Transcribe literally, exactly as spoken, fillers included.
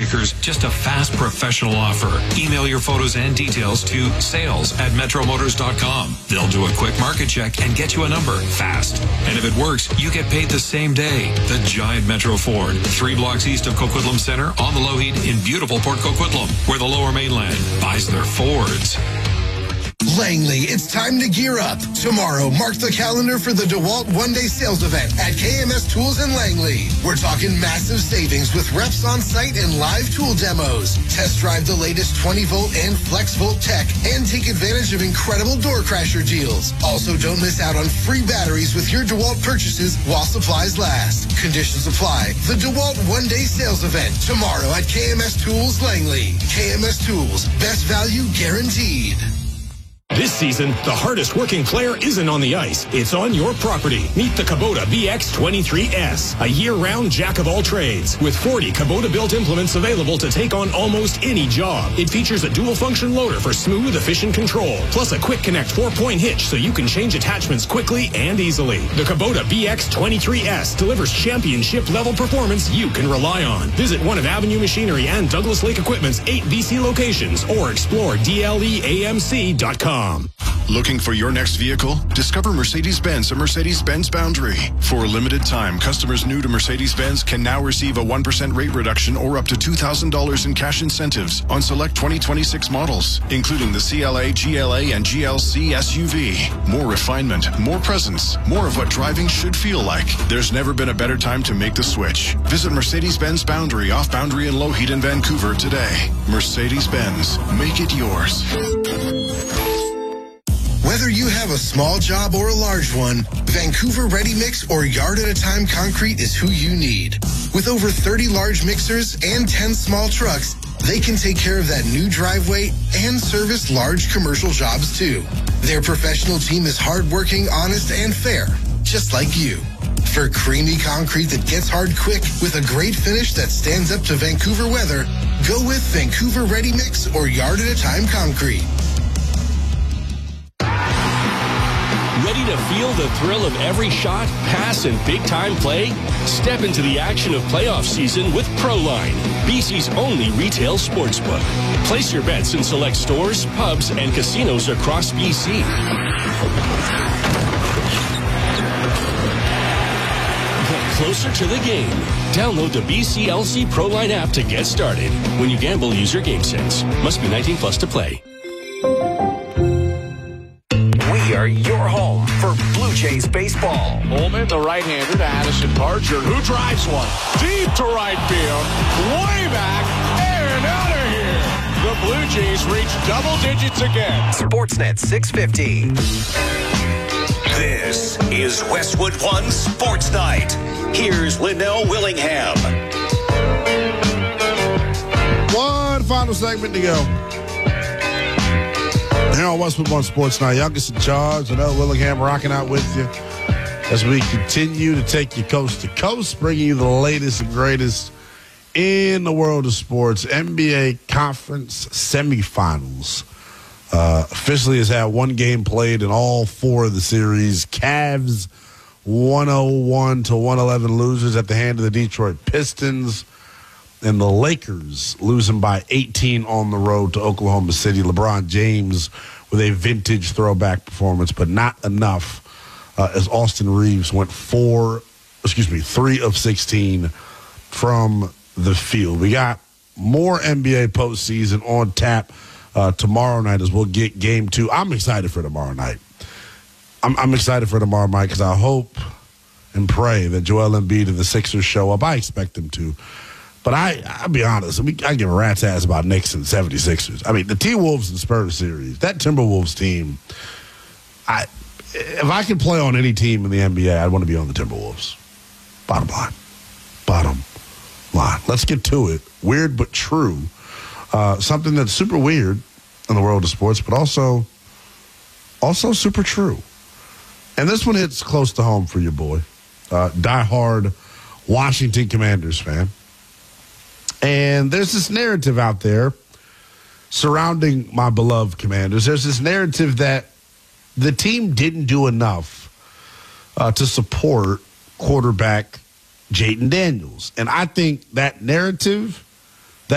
speakers, just a fast professional offer. Email your photos and details to sales at metro motors dot com. They'll do a quick market check and get you a number fast. And if it works, you get paid the same day. The Giant Metro Ford, three blocks east of Coquitlam Center on the Lougheed in beautiful Port Coquitlam, where the Lower Mainland buys their Fords. Langley, it's time to gear up. Tomorrow, mark the calendar for the DeWalt one-day sales event at K M S Tools in Langley. We're talking massive savings with reps on site and live tool demos. Test drive the latest twenty volt and flex volt tech and take advantage of incredible door crasher deals. Also, don't miss out on free batteries with your DeWalt purchases while supplies last. Conditions apply. The DeWalt one-day sales event tomorrow at K M S Tools Langley. K M S Tools, best value guaranteed. This season, the hardest working player isn't on the ice. It's on your property. Meet the Kubota B X twenty-three S, a year-round jack of all trades. With forty Kubota-built implements available to take on almost any job. It features a dual-function loader for smooth, efficient control, plus a quick connect four-point hitch so you can change attachments quickly and easily. The Kubota B X twenty-three S delivers championship-level performance you can rely on. Visit one of Avenue Machinery and Douglas Lake Equipment's eight B C locations or explore D L E A M C dot com. Looking for your next vehicle? Discover Mercedes-Benz at Mercedes-Benz Boundary. For a limited time, customers new to Mercedes-Benz can now receive a one percent rate reduction or up to two thousand dollars in cash incentives on select twenty twenty-six models, including the C L A, G L A, and G L C S U V. More refinement, more presence, more of what driving should feel like. There's never been a better time to make the switch. Visit Mercedes-Benz Boundary off Boundary and Lougheed in Vancouver today. Mercedes-Benz. Make it yours. Whether you have a small job or a large one, Vancouver Ready Mix or Yard at a Time Concrete is who you need. With over thirty large mixers and ten small trucks, they can take care of that new driveway and service large commercial jobs too. Their professional team is hardworking, honest, and fair, just like you. For creamy concrete that gets hard quick with a great finish that stands up to Vancouver weather, go with Vancouver Ready Mix or Yard at a Time Concrete. Ready to feel the thrill of every shot, pass, and big-time play? Step into the action of playoff season with Proline, B C's only retail sportsbook. Place your bets in select stores, pubs, and casinos across B C. Get closer to the game. Download the B C L C Proline app to get started. When you gamble, use your game sense. Must be nineteen plus to play. We are your home for Blue Jays baseball. Holman, the right-hander, to Addison Parcher, who drives one deep to right field, way back, and out of here. The Blue Jays reach double digits again. Sportsnet six fifty. This is Westwood One Sports Night. Here's Linnell Willingham. One final segment to go. Here on Westwood One Sports Night, youngest in charge, and Linnell Willingham rocking out with you as we continue to take you coast to coast, bringing you the latest and greatest in the world of sports. N B A Conference Semifinals uh, officially has had one game played in all four of the series. Cavs one oh one to one eleven losers at the hand of the Detroit Pistons. And the Lakers losing by eighteen on the road to Oklahoma City. LeBron James with a vintage throwback performance, but not enough uh, as Austin Reeves went four, excuse me, three of sixteen from the field. We got more N B A postseason on tap uh, tomorrow night as we'll get game two. I'm excited for tomorrow night. I'm, I'm excited for tomorrow night because I hope and pray that Joel Embiid and the Sixers show up. I expect them to. But I, I'll be honest, I, mean, I give a rat's ass about Knicks and seventy-sixers. I mean, the T-Wolves and Spurs series, that Timberwolves team, I, if I could play on any team in the N B A, I'd want to be on the Timberwolves. Bottom line. Bottom line. Let's get to it. Weird but true. Uh, something that's super weird in the world of sports, but also, also super true. And this one hits close to home for your boy, uh, diehard Washington Commanders fan. And there's this narrative out there surrounding my beloved Commanders. There's this narrative that the team didn't do enough uh, to support quarterback Jayden Daniels. And I think that narrative